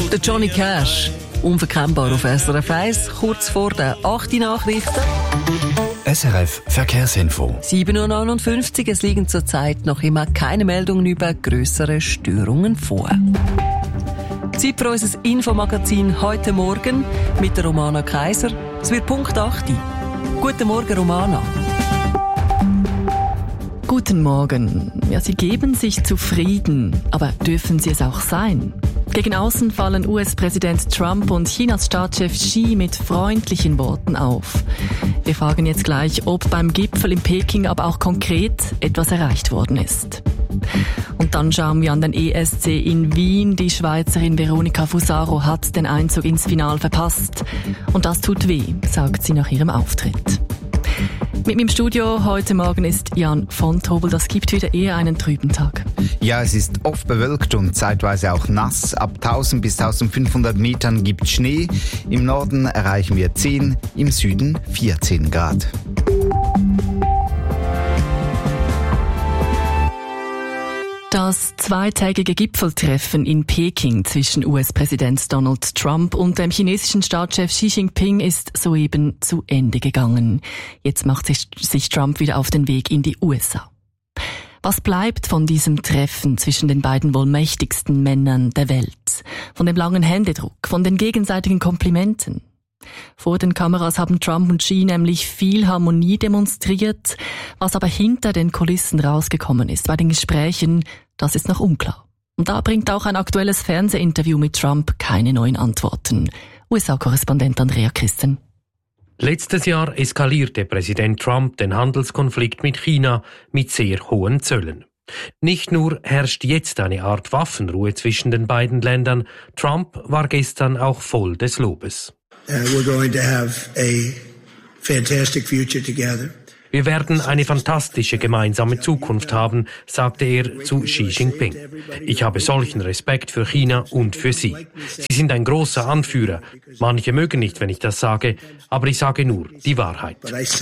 Der Johnny Cash, unverkennbar auf SRF 1, kurz vor den 8 Nachrichten. SRF Verkehrsinfo. 7.59 Uhr, es liegen zurzeit noch immer keine Meldungen über grössere Störungen vor. Zeit für unser Infomagazin heute Morgen mit der Romana Kaiser. Es wird Punkt 8 Uhr. Guten Morgen, Romana. Guten Morgen. Ja, Sie geben sich zufrieden, aber dürfen Sie es auch sein? Gegen außen fallen US-Präsident Trump und Chinas Staatschef Xi mit freundlichen Worten auf. Wir fragen jetzt gleich, ob beim Gipfel in Peking aber auch konkret etwas erreicht worden ist. Und dann schauen wir an den ESC in Wien. Die Schweizerin Veronika Fusaro hat den Einzug ins Finale verpasst. Und das tut weh, sagt sie nach ihrem Auftritt. Mit mir im Studio heute Morgen ist Jan von Tobel. Das gibt wieder eher einen trüben Tag. Ja, es ist oft bewölkt und zeitweise auch nass. Ab 1000 bis 1500 Metern gibt Schnee. Im Norden erreichen wir 10, im Süden 14 Grad. Das zweitägige Gipfeltreffen in Peking zwischen US-Präsident Donald Trump und dem chinesischen Staatschef Xi Jinping ist soeben zu Ende gegangen. Jetzt macht sich Trump wieder auf den Weg in die USA. Was bleibt von diesem Treffen zwischen den beiden wohl mächtigsten Männern der Welt? Von dem langen Händedruck, von den gegenseitigen Komplimenten? Vor den Kameras haben Trump und Xi nämlich viel Harmonie demonstriert. Was aber hinter den Kulissen rausgekommen ist bei den Gesprächen, das ist noch unklar. Und da bringt auch ein aktuelles Fernsehinterview mit Trump keine neuen Antworten. USA-Korrespondent Andrea Christen. Letztes Jahr eskalierte Präsident Trump den Handelskonflikt mit China mit sehr hohen Zöllen. Nicht nur herrscht jetzt eine Art Waffenruhe zwischen den beiden Ländern, Trump war gestern auch voll des Lobes. We're going to have a fantastic future together. Wir werden eine fantastische gemeinsame Zukunft haben, sagte er zu Xi Jinping. Ich habe solchen Respekt für China und für Sie. Sie sind ein großer Anführer. Manche mögen nicht, wenn ich das sage, aber ich sage nur die Wahrheit.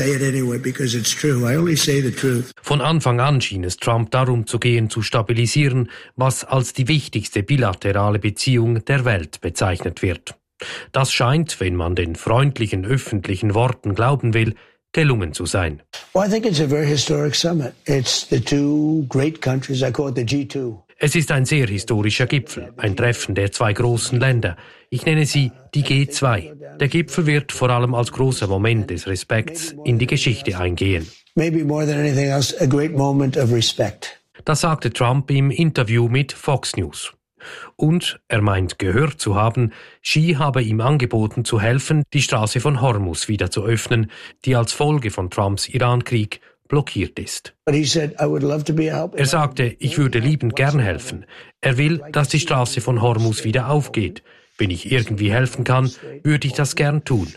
Von Anfang an schien es Trump darum zu gehen, zu stabilisieren, was als die wichtigste bilaterale Beziehung der Welt bezeichnet wird. Das scheint, wenn man den freundlichen öffentlichen Worten glauben will, gelungen zu sein. Well, I think it's a very historic summit. It's the two great countries, I call it the G2. Es ist ein sehr historischer Gipfel, ein Treffen der zwei großen Länder. Ich nenne sie die G2. Der Gipfel wird vor allem als großer Moment des Respekts in die Geschichte eingehen. Maybe more than anything else, a great moment of respect. Das sagte Trump im Interview mit Fox News. Und er meint gehört zu haben, Xi habe ihm angeboten zu helfen, die Straße von Hormuz wieder zu öffnen, die als Folge von Trumps Irankrieg blockiert ist. Er sagte, ich würde liebend gern helfen. Er will, dass die Straße von Hormuz wieder aufgeht. Wenn ich irgendwie helfen kann, würde ich das gern tun.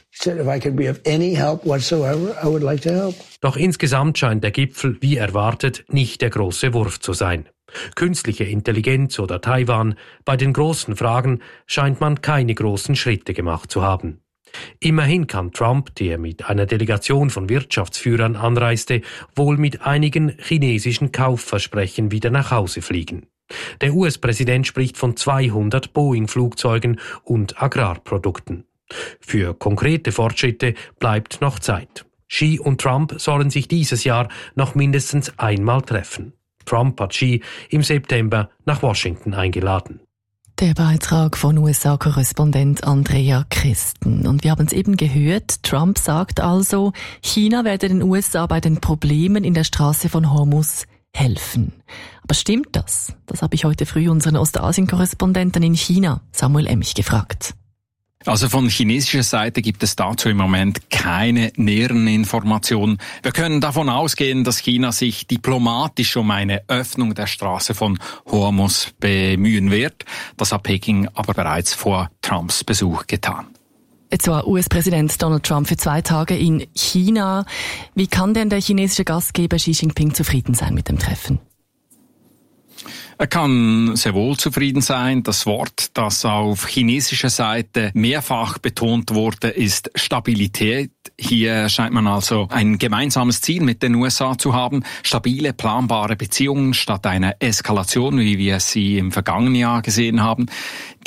Doch insgesamt scheint der Gipfel, wie erwartet, nicht der große Wurf zu sein. Künstliche Intelligenz oder Taiwan, bei den großen Fragen scheint man keine großen Schritte gemacht zu haben. Immerhin kann Trump, der mit einer Delegation von Wirtschaftsführern anreiste, wohl mit einigen chinesischen Kaufversprechen wieder nach Hause fliegen. Der US-Präsident spricht von 200 Boeing-Flugzeugen und Agrarprodukten. Für konkrete Fortschritte bleibt noch Zeit. Xi und Trump sollen sich dieses Jahr noch mindestens einmal treffen. Trump hat Xi im September nach Washington eingeladen. Der Beitrag von USA-Korrespondent Andrea Christen. Und wir haben es eben gehört, Trump sagt also, China werde den USA bei den Problemen in der Straße von Hormuz helfen. Aber stimmt das? Das habe ich heute früh unseren Ostasien-Korrespondenten in China, Samuel Emich, gefragt. Also von chinesischer Seite gibt es dazu im Moment keine näheren Informationen. Wir können davon ausgehen, dass China sich diplomatisch um eine Öffnung der Straße von Hormuz bemühen wird. Das hat Peking aber bereits vor Trumps Besuch getan. Jetzt war US-Präsident Donald Trump für 2 Tage in China. Wie kann denn der chinesische Gastgeber Xi Jinping zufrieden sein mit dem Treffen? Er kann sehr wohl zufrieden sein. Das Wort, das auf chinesischer Seite mehrfach betont wurde, ist Stabilität. Hier scheint man also ein gemeinsames Ziel mit den USA zu haben. Stabile, planbare Beziehungen statt einer Eskalation, wie wir sie im vergangenen Jahr gesehen haben.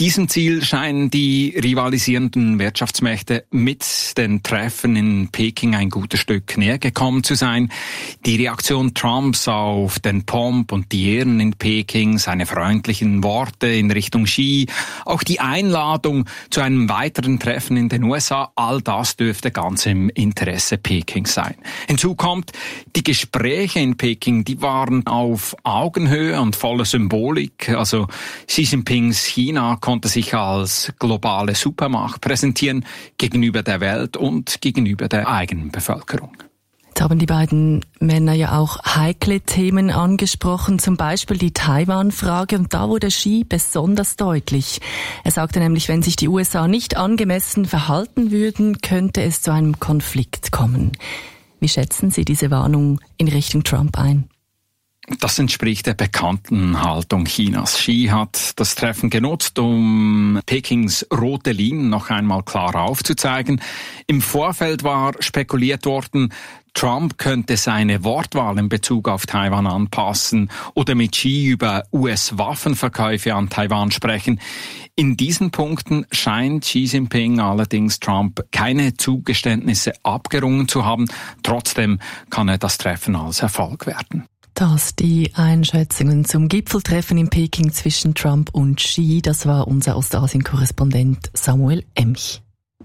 Diesem Ziel scheinen die rivalisierenden Wirtschaftsmächte mit den Treffen in Peking ein gutes Stück näher gekommen zu sein. Die Reaktion Trumps auf den Pomp und die Ehren in Peking, seine freundlichen Worte in Richtung Xi, auch die Einladung zu einem weiteren Treffen in den USA, all das dürfte ganz im Interesse Pekings sein. Hinzu kommt, die Gespräche in Peking, die waren auf Augenhöhe und voller Symbolik. Also Xi Jinpings China konnte sich als globale Supermacht präsentieren gegenüber der Welt und gegenüber der eigenen Bevölkerung. Jetzt haben die beiden Männer ja auch heikle Themen angesprochen, zum Beispiel die Taiwan-Frage, und da wurde Xi besonders deutlich. Er sagte nämlich, wenn sich die USA nicht angemessen verhalten würden, könnte es zu einem Konflikt kommen. Wie schätzen Sie diese Warnung in Richtung Trump ein? Das entspricht der bekannten Haltung Chinas. Xi hat das Treffen genutzt, um Pekings rote Linien noch einmal klar aufzuzeigen. Im Vorfeld war spekuliert worden, Trump könnte seine Wortwahl in Bezug auf Taiwan anpassen oder mit Xi über US-Waffenverkäufe an Taiwan sprechen. In diesen Punkten scheint Xi Jinping allerdings Trump keine Zugeständnisse abgerungen zu haben. Trotzdem kann er das Treffen als Erfolg werten. Das die Einschätzungen zum Gipfeltreffen in Peking zwischen Trump und Xi. Das war unser Ostasien-Korrespondent Samuel Emch.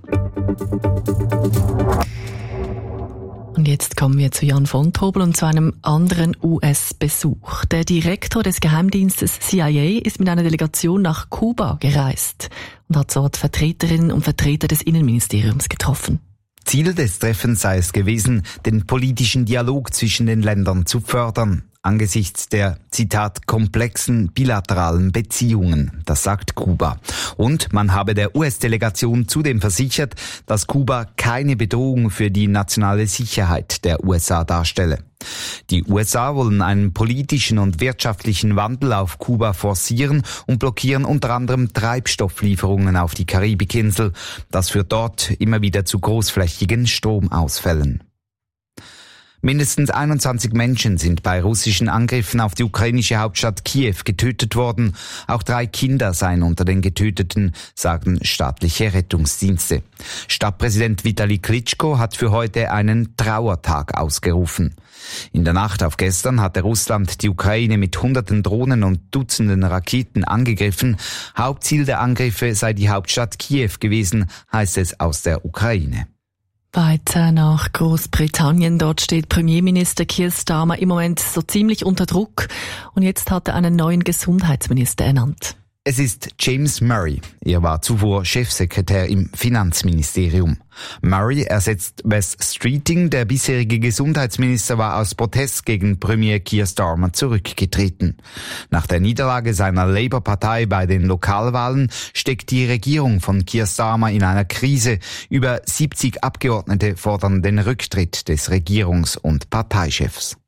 Und jetzt kommen wir zu Jan von Tobel und zu einem anderen US-Besuch. Der Direktor des Geheimdienstes CIA ist mit einer Delegation nach Kuba gereist und hat dort Vertreterinnen und Vertreter des Innenministeriums getroffen. Ziel des Treffens sei es gewesen, den politischen Dialog zwischen den Ländern zu fördern, angesichts der, Zitat, komplexen bilateralen Beziehungen, das sagt Kuba. Und man habe der US-Delegation zudem versichert, dass Kuba keine Bedrohung für die nationale Sicherheit der USA darstelle. Die USA wollen einen politischen und wirtschaftlichen Wandel auf Kuba forcieren und blockieren unter anderem Treibstofflieferungen auf die Karibikinsel. Das führt dort immer wieder zu großflächigen Stromausfällen. Mindestens 21 Menschen sind bei russischen Angriffen auf die ukrainische Hauptstadt Kiew getötet worden. Auch 3 Kinder seien unter den Getöteten, sagen staatliche Rettungsdienste. Stadtpräsident Vitali Klitschko hat für heute einen Trauertag ausgerufen. In der Nacht auf gestern hatte Russland die Ukraine mit hunderten Drohnen und Dutzenden Raketen angegriffen. Hauptziel der Angriffe sei die Hauptstadt Kiew gewesen, heißt es aus der Ukraine. Weiter nach Großbritannien. Dort steht Premierminister Keir Starmer im Moment so ziemlich unter Druck. Und jetzt hat er einen neuen Gesundheitsminister ernannt. Es ist James Murray. Er war zuvor Chefsekretär im Finanzministerium. Murray ersetzt Wes Streeting. Der bisherige Gesundheitsminister war aus Protest gegen Premier Keir Starmer zurückgetreten. Nach der Niederlage seiner Labour-Partei bei den Lokalwahlen steckt die Regierung von Keir Starmer in einer Krise. Über 70 Abgeordnete fordern den Rücktritt des Regierungs- und Parteichefs.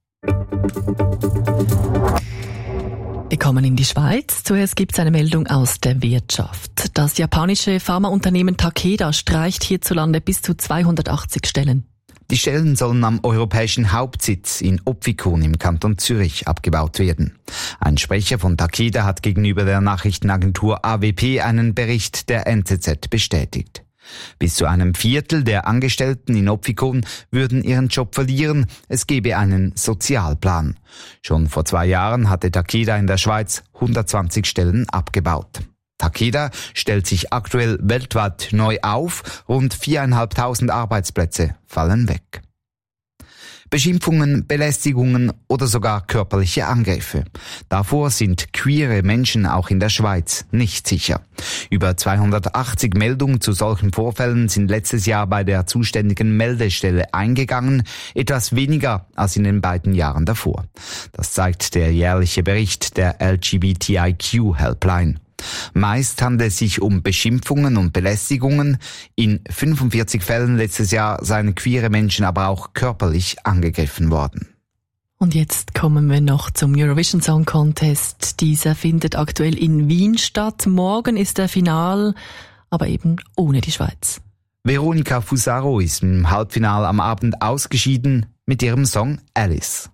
Wir kommen in die Schweiz. Zuerst gibt es eine Meldung aus der Wirtschaft. Das japanische Pharmaunternehmen Takeda streicht hierzulande bis zu 280 Stellen. Die Stellen sollen am europäischen Hauptsitz in Opfikon im Kanton Zürich abgebaut werden. Ein Sprecher von Takeda hat gegenüber der Nachrichtenagentur AWP einen Bericht der NZZ bestätigt. Bis zu einem Viertel der Angestellten in Opfikon würden ihren Job verlieren. Es gebe einen Sozialplan. Schon vor 2 Jahren hatte Takeda in der Schweiz 120 Stellen abgebaut. Takeda stellt sich aktuell weltweit neu auf. Rund 4.500 Arbeitsplätze fallen weg. Beschimpfungen, Belästigungen oder sogar körperliche Angriffe. Davor sind queere Menschen auch in der Schweiz nicht sicher. Über 280 Meldungen zu solchen Vorfällen sind letztes Jahr bei der zuständigen Meldestelle eingegangen, etwas weniger als in den beiden Jahren davor. Das zeigt der jährliche Bericht der LGBTIQ-Helpline. Meist handelt es sich um Beschimpfungen und Belästigungen. In 45 Fällen letztes Jahr seien queere Menschen aber auch körperlich angegriffen worden. Und jetzt kommen wir noch zum Eurovision Song Contest. Dieser findet aktuell in Wien statt. Morgen ist der Final, aber eben ohne die Schweiz. Veronica Fusaro ist im Halbfinale am Abend ausgeschieden mit ihrem Song Alice.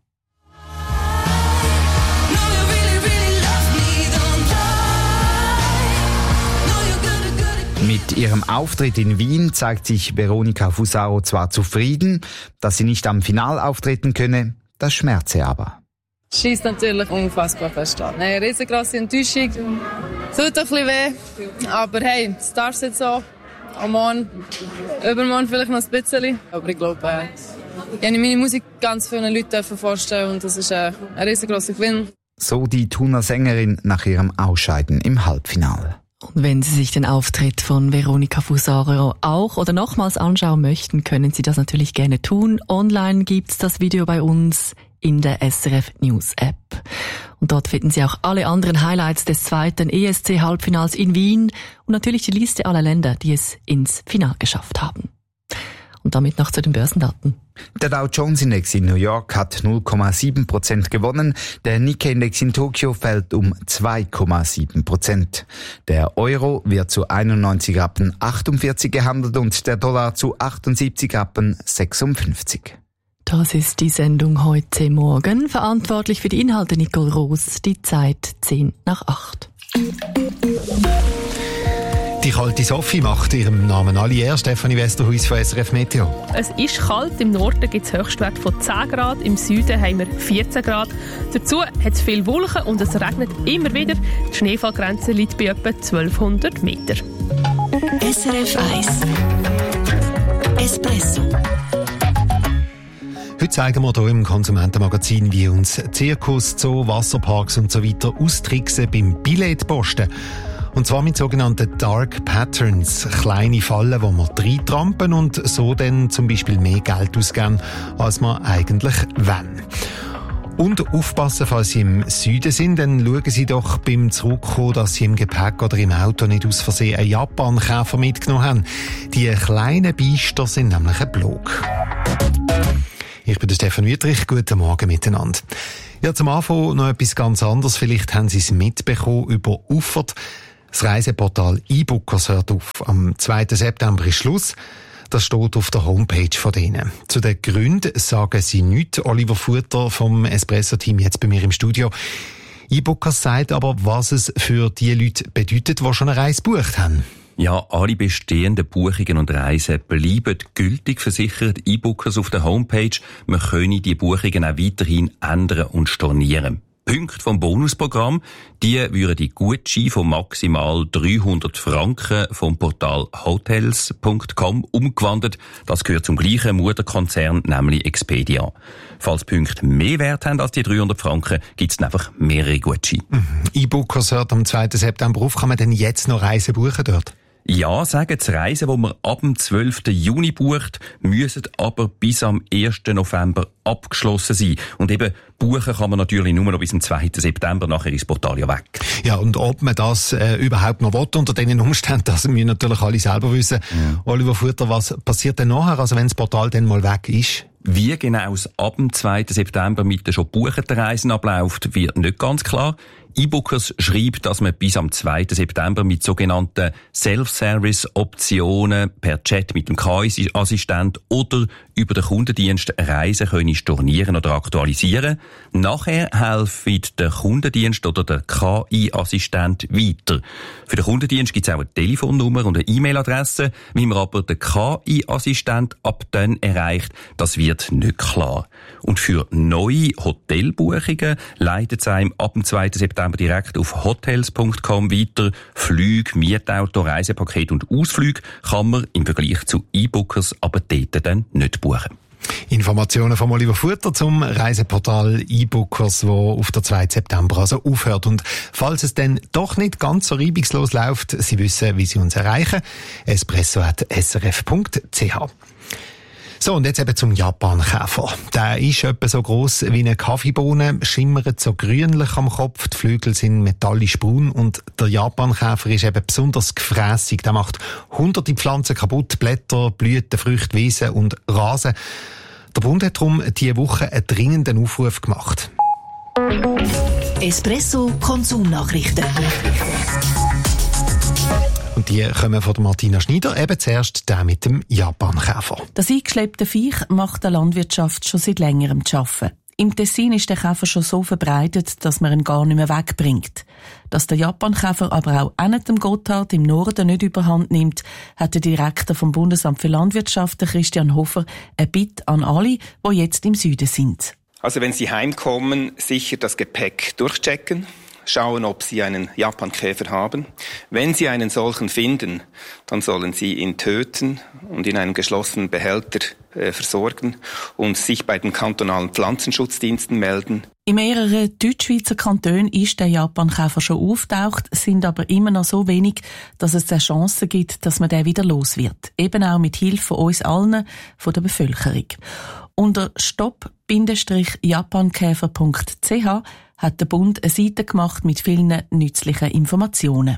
Mit ihrem Auftritt in Wien zeigt sich Veronica Fusaro zwar zufrieden, dass sie nicht am Finale auftreten könne, das schmerze aber. Schießt natürlich unfassbar fest an. Eine riesengroße Enttäuschung. Tut ein bisschen weh, aber hey, es darf jetzt so. Am Morgen, übermorgen vielleicht noch ein bisschen. Aber ich glaube, ich habe meine Musik ganz vielen Leuten vorstellen und das ist ein riesengroßer Gewinn. So die Thuner Sängerin nach ihrem Ausscheiden im Halbfinale. Und wenn Sie sich den Auftritt von Veronica Fusaro auch oder nochmals anschauen möchten, können Sie das natürlich gerne tun. Online gibt's das Video bei uns in der SRF News App. Und dort finden Sie auch alle anderen Highlights des zweiten ESC-Halbfinals in Wien und natürlich die Liste aller Länder, die es ins Finale geschafft haben. Und damit noch zu den Börsendaten. Der Dow Jones Index in New York hat 0,7% gewonnen, der Nikkei Index in Tokio fällt um 2,7%. Der Euro wird zu 91,48 Rappen gehandelt und der Dollar zu 78,56 Rappen. Das ist die Sendung heute Morgen. Verantwortlich für die Inhalte Nicole Roos, die Zeit 7:08. Die kalte Sophie macht ihrem Namen alle Ehre. Stefanie Westerhuis von SRF Meteo. Es ist kalt. Im Norden gibt es Höchstwerte von 10 Grad. Im Süden haben wir 14 Grad. Dazu hat es viele Wolken und es regnet immer wieder. Die Schneefallgrenze liegt bei etwa 1200 Meter. SRF 1 Espresso. Heute zeigen wir hier im Konsumentenmagazin, wie uns Zirkus, Zoo, Wasserparks und so weiter austricksen beim Billetposten. Und zwar mit sogenannten Dark Patterns, kleine Fallen, wo wir reintrampen und so dann zum Beispiel mehr Geld ausgeben, als wir eigentlich wollen. Und aufpassen, falls Sie im Süden sind, dann schauen Sie doch beim Zurückkommen, dass Sie im Gepäck oder im Auto nicht aus Versehen einen Japan-Käfer mitgenommen haben. Die kleinen Biester sind nämlich ein Blog. Ich bin der Stefan Wüttrich. Guten Morgen miteinander. Ja, zum Anfang noch etwas ganz anderes. Vielleicht haben Sie es mitbekommen über Uffert. Das Reiseportal eBookers hört auf. Am 2. September ist Schluss. Das steht auf der Homepage von denen. Zu den Gründen sagen sie nichts. Oliver Futter vom Espresso-Team jetzt bei mir im Studio. eBookers sagt aber, was es für die Leute bedeutet, die schon eine Reise gebucht haben. Ja, alle bestehenden Buchungen und Reisen bleiben gültig versichert. eBookers auf der Homepage. Man könne die Buchungen auch weiterhin ändern und stornieren. Punkte vom Bonusprogramm, die würden die Gutscheine von maximal 300 Franken vom Portal hotels.com umgewandelt. Das gehört zum gleichen Mutterkonzern, nämlich Expedia. Falls Punkte mehr Wert haben als die 300 Franken, gibt es einfach mehrere Gutscheine. eBookers hört am 2. September auf. Kann man denn jetzt noch Reisen buchen dort? Ja, sagen die Reisen, die man ab dem 12. Juni bucht, müssen aber bis am 1. November abgeschlossen sein. Und eben buchen kann man natürlich nur noch bis zum 2. September, nachher ist das Portal ja weg. Ja, und ob man das überhaupt noch will, unter diesen Umständen, das müssen natürlich alle selber wissen. Ja. Oliver Futter, was passiert denn nachher, also wenn das Portal dann mal weg ist? Wie genau es ab dem 2. September mit den schon gebuchten Reisen abläuft, wird nicht ganz klar. eBookers schreibt, dass man bis am 2. September mit sogenannten Self-Service-Optionen per Chat mit dem KI-Assistent oder über den Kundendienst Reisen können stornieren oder aktualisieren. Nachher helfen der Kundendienst oder der KI-Assistent weiter. Für den Kundendienst gibt es auch eine Telefonnummer und eine E-Mail-Adresse. Wie man aber den KI-Assistent ab dann erreicht, das wird nicht klar. Und für neue Hotelbuchungen leitet es einem ab dem 2. September direkt auf hotels.com weiter. Flüge, Mietauto, Reisepaket und Ausflüge kann man im Vergleich zu eBookers aber dort dann nicht buchen. Informationen von Oliver Futter zum Reiseportal eBookers, wo auf der 2. September also aufhört. Und falls es dann doch nicht ganz so reibungslos läuft, Sie wissen, wie Sie uns erreichen. espresso@srf.ch. So, und jetzt eben zum Japan-Käfer. Der ist etwa so gross wie eine Kaffeebohne, schimmert so grünlich am Kopf, die Flügel sind metallisch braun und der Japan-Käfer ist eben besonders gefrässig. Der macht hunderte Pflanzen kaputt, Blätter, Blüten, Früchte, Wiesen und Rasen. Der Bund hat darum diese Woche einen dringenden Aufruf gemacht. Espresso Konsumnachrichten. Und die kommen von Martina Schneider, eben zuerst der mit dem Japan-Käfer. Das eingeschleppte Viech macht der Landwirtschaft schon seit längerem zu arbeiten. Im Tessin ist der Käfer schon so verbreitet, dass man ihn gar nicht mehr wegbringt. Dass der Japankäfer aber auch nicht dem Gotthard im Norden nicht überhand nimmt, hat der Direktor vom Bundesamt für Landwirtschaft, Christian Hofer, ein Bitte an alle, die jetzt im Süden sind. Also wenn Sie heimkommen, sicher das Gepäck durchchecken. Schauen, ob Sie einen Japankäfer haben. Wenn Sie einen solchen finden, dann sollen Sie ihn töten und in einem geschlossenen Behälter versorgen und sich bei den kantonalen Pflanzenschutzdiensten melden. In mehreren Deutschschweizer Kantonen ist der Japankäfer schon auftaucht, sind aber immer noch so wenig, dass es eine Chance gibt, dass man den wieder los wird. Eben auch mit Hilfe von uns allen, von der Bevölkerung. Unter stop-japankäfer.ch hat der Bund eine Seite gemacht mit vielen nützlichen Informationen.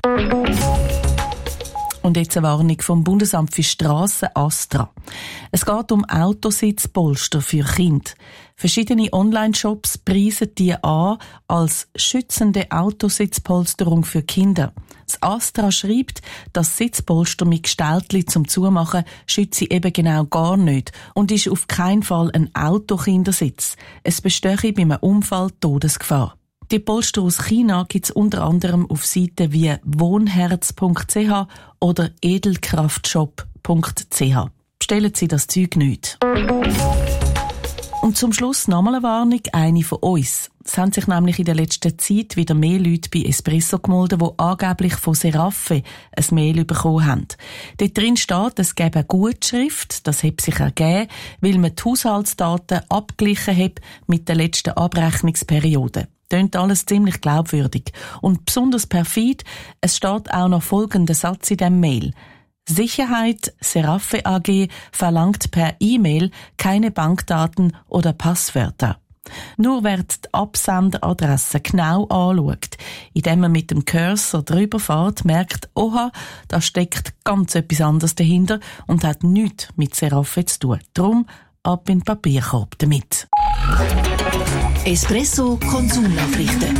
Und jetzt eine Warnung vom Bundesamt für Strassen ASTRA. Es geht um Autositzpolster für Kinder. Verschiedene Online-Shops preisen die an als schützende Autositzpolsterung für Kinder. Das ASTRA schreibt, dass Sitzpolster mit Gestaltli zum Zumachen schütze eben genau gar nicht und ist auf keinen Fall ein Autokindersitz. Es bestehe bei einem Unfall Todesgefahr. Die Polster aus China gibt es unter anderem auf Seiten wie wohnherz.ch oder edelkraftshop.ch. Bestellen Sie das Zeug nicht. Und zum Schluss nochmal eine Warnung, eine von uns. Es haben sich nämlich in der letzten Zeit wieder mehr Leute bei Espresso gemeldet, die angeblich von Seraffe ein Mail bekommen haben. Dort drin steht, es gäbe eine Gutschrift, das hat sich ergeben, weil man die Haushaltsdaten abgeglichen hat mit der letzten Abrechnungsperiode. Tönt alles ziemlich glaubwürdig. Und besonders perfid, es steht auch noch folgender Satz in dem Mail. Sicherheit Seraffe AG verlangt per E-Mail keine Bankdaten oder Passwörter. Nur wer die Absenderadresse genau anschaut, indem man mit dem Cursor drüber fährt, merkt, oha, da steckt ganz etwas anderes dahinter und hat nichts mit Seraffe zu tun. Drum ab in den Papierkorb damit. Espresso Konsumnachrichten.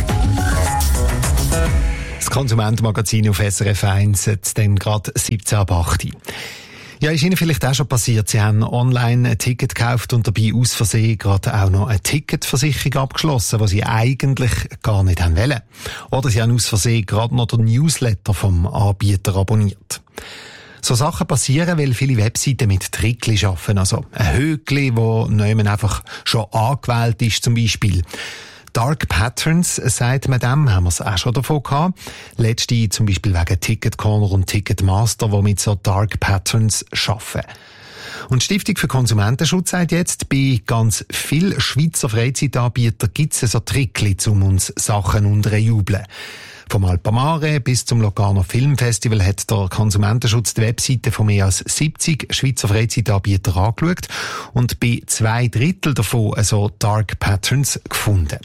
Das Konsumentenmagazin auf SRF 1 jetzt dann gerade 17:08. Ja, ist Ihnen vielleicht auch schon passiert, Sie haben online ein Ticket gekauft und dabei aus Versehen gerade auch noch eine Ticketversicherung abgeschlossen, die Sie eigentlich gar nicht haben wollen. Oder Sie haben aus Versehen gerade noch den Newsletter vom Anbieter abonniert. So Sachen passieren, weil viele Webseiten mit Trickli arbeiten. Also ein Höckli, wo niemand einfach schon angewählt ist, zum Beispiel. Dark Patterns, sagt man dem, haben wir es auch schon davon gehabt. Letzte zum Beispiel wegen Ticket Corner und Ticketmaster, die mit so Dark Patterns arbeiten. Und die Stiftung für Konsumentenschutz sagt jetzt, bei ganz vielen Schweizer Freizeitanbietern gibt es so Trickli, um uns Sachen unterjubeln. Vom Alpamare bis zum Locarno Filmfestival hat der Konsumentenschutz die Webseite von mehr als 70 Schweizer Freizeitanbietern angeschaut und bei 2/3 davon so Dark Patterns gefunden.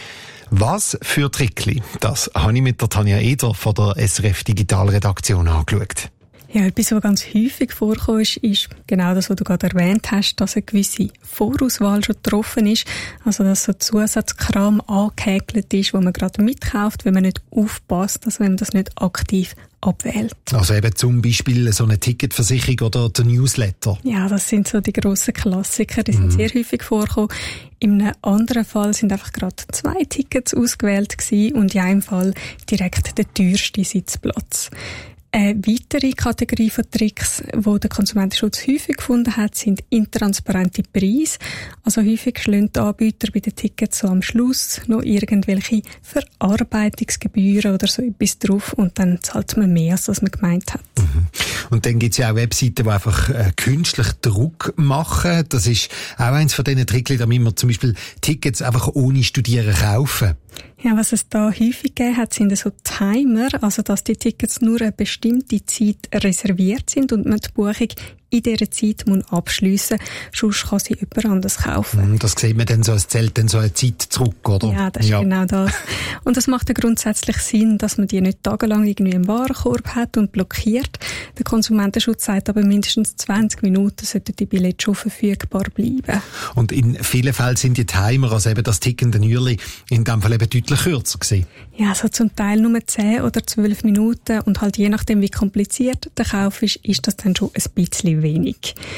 Was für Trickli? Das habe ich mit der Tanja Eder von der SRF Digitalredaktion angeschaut. Ja, etwas, was ganz häufig vorkommt, ist genau das, was du gerade erwähnt hast, dass eine gewisse Vorauswahl schon getroffen ist. Also, dass so Zusatzkram angehäkelt ist, wo man gerade mitkauft, wenn man nicht aufpasst, also wenn man das nicht aktiv abwählt. Also eben zum Beispiel so eine Ticketversicherung oder der Newsletter. Ja, das sind so die grossen Klassiker, die sind sehr häufig vorgekommen. In einem anderen Fall sind einfach gerade 2 Tickets ausgewählt gewesen und in einem Fall direkt der teuerste Sitzplatz. Eine weitere Kategorie von Tricks, die der Konsumentenschutz häufig gefunden hat, sind intransparente Preise. Also häufig schlagen die Anbieter bei den Tickets so am Schluss noch irgendwelche Verarbeitungsgebühren oder so etwas drauf und dann zahlt man mehr, als man gemeint hat. Und dann gibt es ja auch Webseiten, die einfach künstlich Druck machen. Das ist auch eins von diesen Tricks, damit man zum Beispiel Tickets einfach ohne Studieren kaufen. Ja, was es da häufig gegeben hat, sind so Timer, also dass die Tickets nur eine bestimmte Zeit reserviert sind und man die Buchung in dieser Zeit abschliessen muss, sonst kann sie jemand anders kaufen. Das sieht man dann so, es zählt dann so eine Zeit zurück, oder? Ja, das ist genau das. Und das macht ja grundsätzlich Sinn, dass man die nicht tagelang irgendwie im Warenkorb hat und blockiert. Der Konsumentenschutz sagt aber, mindestens 20 Minuten sollten die Billette schon verfügbar bleiben. Und in vielen Fällen sind die Timer, also eben das tickende Uhrli, in dem Fall eben deutlich kürzer gewesen. Ja, also zum Teil nur 10 oder 12 Minuten und halt je nachdem, wie kompliziert der Kauf ist das dann schon ein bisschen wenig.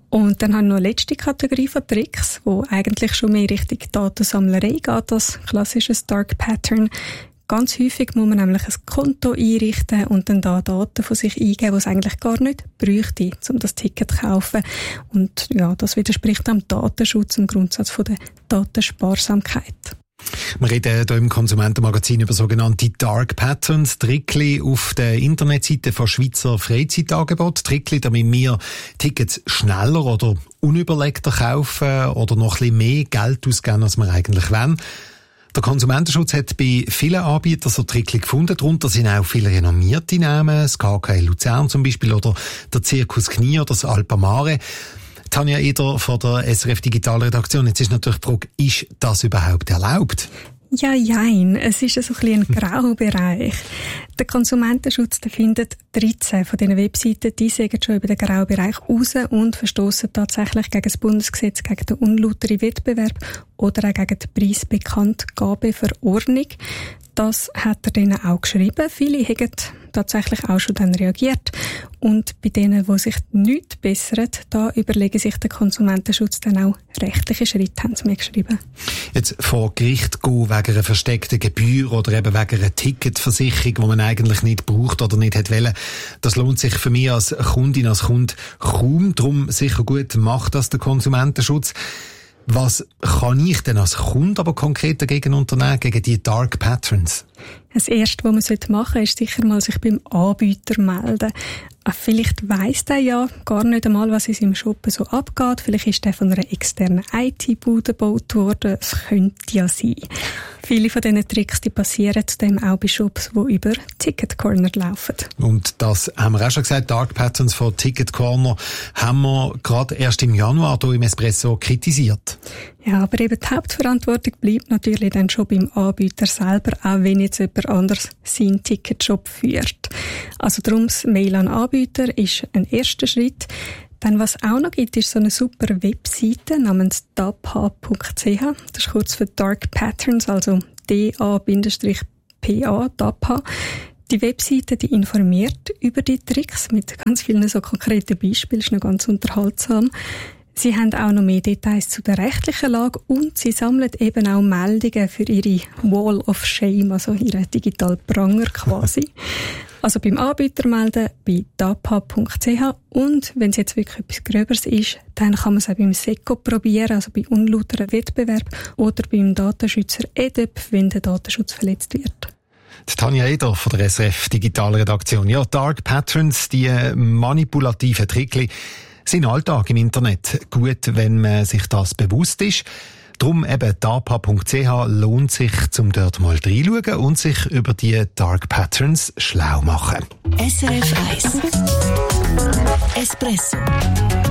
Und dann haben wir noch eine letzte Kategorie von Tricks, wo eigentlich schon mehr Richtung Datensammlerei geht, das klassische Dark Pattern. Ganz häufig muss man nämlich ein Konto einrichten und dann da Daten von sich eingeben, die es eigentlich gar nicht bräuchte, um das Ticket zu kaufen. Und ja, das widerspricht am Datenschutz, im Grundsatz von der Datensparsamkeit. Wir reden hier im Konsumentenmagazin über sogenannte Dark Patterns, Trickli auf der Internetseite von Schweizer Freizeitangeboten. Trickli, damit wir Tickets schneller oder unüberlegter kaufen oder noch ein bisschen mehr Geld ausgeben, als wir eigentlich wollen. Der Konsumentenschutz hat bei vielen Anbietern so Trickli gefunden. Darunter sind auch viele renommierte Namen, das KKL Luzern zum Beispiel oder der Zirkus Knie oder das Alpamare. Tanja Eder von der SRF Digitalredaktion. Jetzt ist natürlich die Frage, ist das überhaupt erlaubt? Ja, jein. Es ist so ein bisschen ein Graubereich. Der Konsumentenschutz findet 13 von diesen Webseiten, die sagen schon über den Graubereich raus und verstoßen tatsächlich gegen das Bundesgesetz gegen den unlauteren Wettbewerb oder auch gegen die Preisbekanntgabeverordnung. Das hat er denen auch geschrieben. Viele haben tatsächlich auch schon dann reagiert. Und bei denen, die sich nichts bessern, da überlegen sich der Konsumentenschutz dann auch rechtliche Schritte, haben sie mir geschrieben. Jetzt vor Gericht gehen wegen einer versteckten Gebühr oder eben wegen einer Ticketversicherung, die man eigentlich nicht braucht oder nicht hätte wollen, das lohnt sich für mich als Kundin, als Kunde kaum. Darum sicher gut macht das der Konsumentenschutz. Was kann ich denn als Kunde aber konkret dagegen unternehmen, gegen die Dark Patterns? Das Erste, was man machen sollte, ist sicher mal sich beim Anbieter melden. Vielleicht weiss der ja gar nicht einmal, was in seinem Shop so abgeht. Vielleicht ist der von einer externen IT-Bude gebaut worden. Es könnte ja sein. Viele von diesen Tricks, die passieren zudem auch bei Shops, die über Ticket Corner laufen. Und das haben wir auch schon gesagt, Dark Patterns von Ticket Corner haben wir gerade erst im Januar hier im Espresso kritisiert. Ja, aber eben die Hauptverantwortung bleibt natürlich dann schon beim Anbieter selber, auch wenn jetzt jemand anders seinen Ticketshop führt. Also darum das Mail an Anbieter ist ein erster Schritt. Dann, was auch noch gibt, ist so eine super Webseite namens dapha.ch. Das ist kurz für Dark Patterns, also DA-PA, dapha. Die Webseite, die informiert über die Tricks mit ganz vielen so konkreten Beispielen, ist noch ganz unterhaltsam. Sie haben auch noch mehr Details zu der rechtlichen Lage und sie sammeln eben auch Meldungen für ihre Wall of Shame, also ihre digitalen Pranger quasi. Also beim Anbieter melden, bei dapha.ch und wenn es jetzt wirklich etwas Gröberes ist, dann kann man es auch beim SECO probieren, also bei unlauteren Wettbewerb oder beim Datenschützer EDEP, wenn der Datenschutz verletzt wird. Tanja Eder von der SRF Digitalredaktion. Ja, Dark Patterns, die manipulativen Trickli, sind Alltag im Internet. Gut, wenn man sich das bewusst ist. Darum eben dapha.ch lohnt sich, um dort mal reinschauen und sich über die Dark Patterns schlau machen. SRF 1 Espresso